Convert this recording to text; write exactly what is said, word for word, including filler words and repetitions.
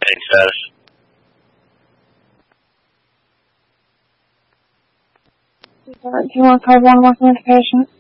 Main status. Do you want to call one more communication?